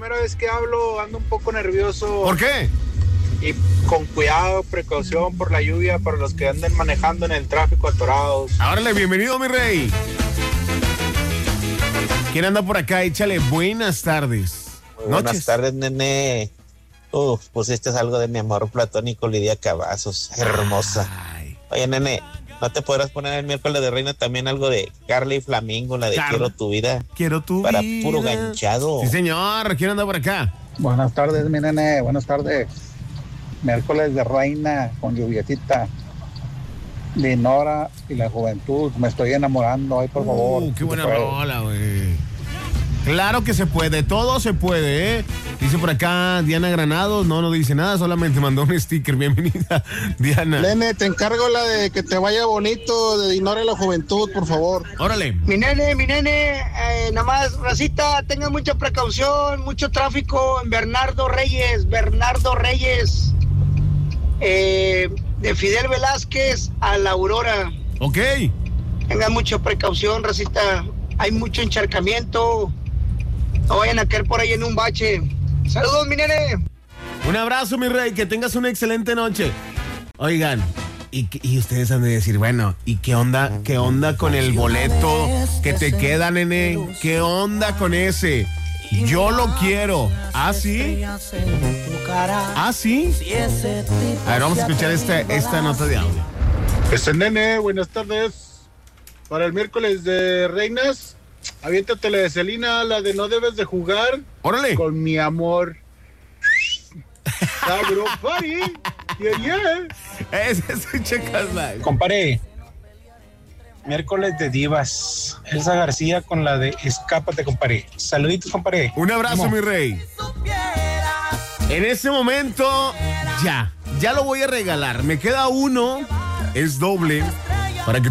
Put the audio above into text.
primera vez que hablo, ando un poco nervioso. ¿Por qué? Y con cuidado, precaución por la lluvia para los que anden manejando en el tráfico atorados. Órale, bienvenido, mi rey. ¿Quién anda por acá? Échale buenas tardes. Buenas tardes, nene. Pues este es algo de mi amor platónico, Lidia Cavazos. Hermosa. Ay. Oye, nene, ¿no te podrás poner el miércoles de reina también algo de Carly Flamingo, la de Carla. Quiero tu vida? Quiero tu Para vida. puro ganchado. Sí, señor. ¿Quién anda por acá? Buenas tardes, mi nene, buenas tardes. Miércoles de reina con lluviecita. Dinora y la juventud. Me estoy enamorando, ay, por favor. Qué buena rola, güey. Claro que se puede, todo se puede, ¿eh? Dice por acá Diana Granados, no dice nada, solamente mandó un sticker. Bienvenida, Diana. Nene, te encargo la de que te vaya bonito de Dinora y la juventud, por favor. Órale. Mi nene, nada más, racita, tengan mucha precaución, mucho tráfico en Bernardo Reyes, de Fidel Velázquez a la Aurora. Ok. Tengan mucha precaución, racita, hay mucho encharcamiento, no vayan a caer por ahí en un bache. Saludos, mi nene. Un abrazo, mi rey, que tengas una excelente noche. Oigan, y ustedes han de decir, bueno, ¿y qué onda con el boleto que te queda, nene? ¿Qué onda con ese? Yo lo quiero. ¿Ah, sí? ¿Ah, sí? A ver, vamos a escuchar esta nota de audio. Nene, buenas tardes. Para el miércoles de reinas, aviéntate la de Selena, la de no debes de jugar. Órale. Con mi amor. Sabro party. Ese es un checasma. Comparé. Miércoles de divas. Elsa García con la de Escápate, comparé. Saluditos, comparé. Un abrazo, mi rey. En ese momento, ya lo voy a regalar. Me queda uno, es doble, para que